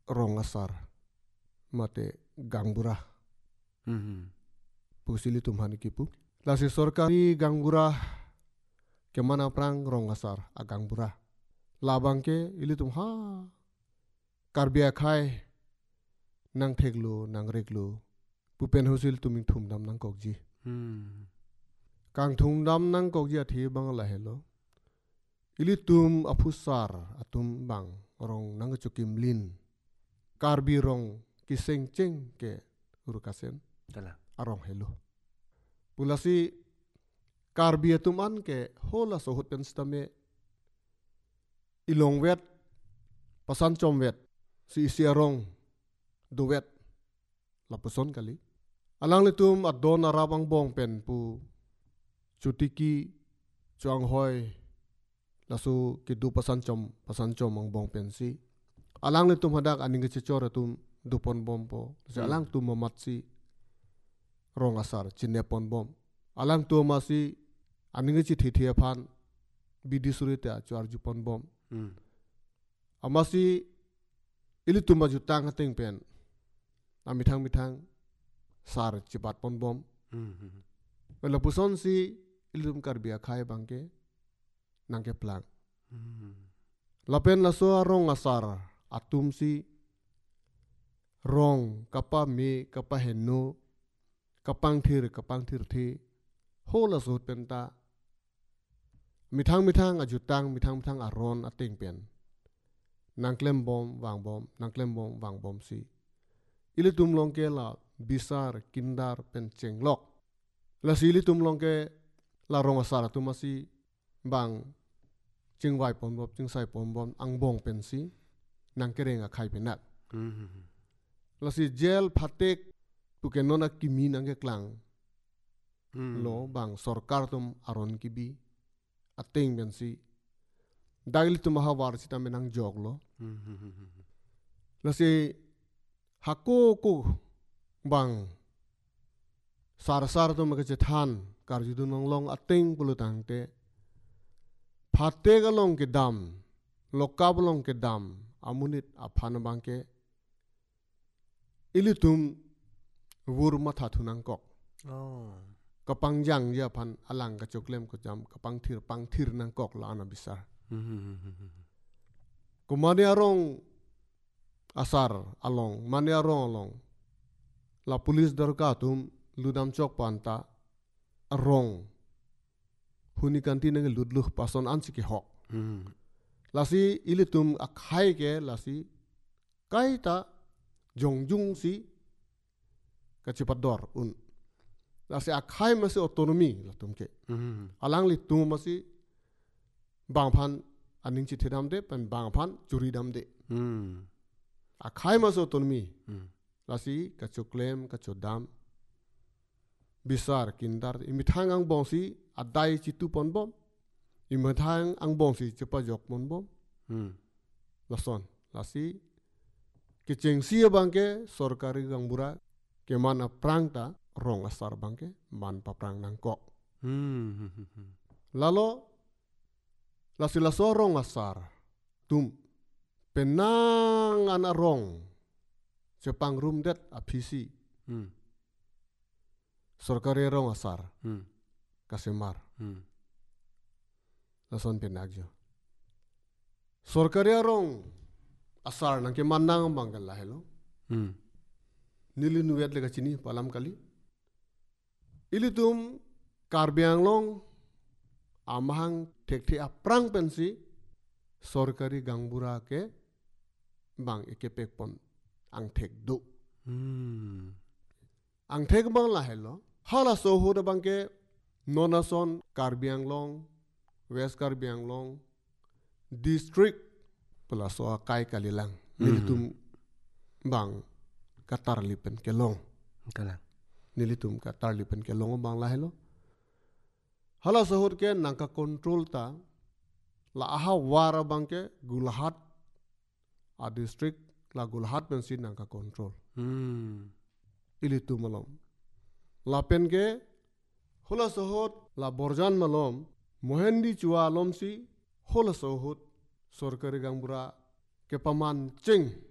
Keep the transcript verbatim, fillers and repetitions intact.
rongasar mate gangbura Hmm. pusili tumhan kipu lasi sorkari gangbura kemana prang rongasar a gangbura labang ke ili tum ha karbia khai nang theglo nang reglo pupen husil tuming thumdam nang kokji Hmm. kang thumdam nang kokji athi bang la helo ili tum afusar atum bang rong nang chukim lin karbi rong kiseng cheng ke urukasen Tala. arong helo pulasi karbi atuman ke hola sohut pen stame ilong wet pasan chom wet si isi arong do wet lapuson kali alang litum adon arabang bong pen pu chutiki chuang hoi lasu kidu pasan chom pasan chom ang bong pen si alang litum hadak aning ke chor tum dupon bom po si alang tum mamat si rong asar cinepon bom alang tu masi aning ke thi thi phan bidi surita chuar jupon bom Hmm. amasi ili tum maju tang hateng pen amitang mitang sar cipat pon bom Hmm. wala puson si ilum karbia khai bangke nangke plang Hmm. lapen la so rong asar atum si rong kapa me kapa henno kapang thir kapang thir thi hola so penta mithang mithang ajutang mithang mithang aron ateng pen nangklem bom wang bom nangklem bom wang bom si ili tum long ke la bisar kindar pen chenglok la sili tum long ke la rong asar tu masi bang chingwai pom bom chingsai pom bom ang bong pen si nang kereng a khai penat Hmm. la si gel phatek tu ke nona kimi nang ke klang Hmm. lo bang sorkar tum aron kibi ateng ben si dagli tum hawar si tamen ang jog lo Hmm. la si hako ko bang sar sar tum ke than kar ju nong long ateng pulutang te phate ga long ke dam lokab long ke dam amunit aphan bangke ilitum wur matha thunang kok Oh. kapang jang ya phan alang ka choklem ko jam kapang thir pang thir nang kok la ana bisar Hmm. kumani arong asar along mani arong along la pulis darka tum ludam chok panta arong huni kanti nang ludluh pason ansi ke hok Hmm. lasi ilitum akhai ke lasi kaita jongjung si kacipat dor un lasi akhai masih otonomi latum ke Hmm. alang li tu masih bang phan aning chi thedam de pen bang phan churi dam de Hmm. akhai masih otonomi Hmm. lasi kacuklem kacudam bisar kindar imithang ang bong si adai chi tu pon bom imithang ang bong si cepa jok pon bom Hmm. lason lasi kiceng si bangke sorkari gangbura ke mana prang ta rong asar bangke man pa prang nang kok Hmm. lalo lasi laso rong asar tum penang ana rong cepang rum det apisi Hmm. sorkari rong asar Hmm. kasemar Hmm. lason penagjo sorkari rong asar nang ke manang banggal la hello Hmm. nili nuwet lega chini palam kali ilitum karbiang long amahang tekti aprang pensi sorkari gangbura ke bang ikepek pon ang tek do Hmm. ang tek bang la hello hala so ho da bang ke nonason karbiang long west karbiang long district plus so kai kalilang nilitum bang katar lipen ke long Tala. nilitum katar lipen ke long bang la hello hala sahur ke nangka control ta la aha wara bangke gulhat a district la gulhat pensi nangka control Hmm. ili tu malom la pen ke hola sahut la borjan malom mohendi chua lom si hola sahut sorkari gangbura ke paman cheng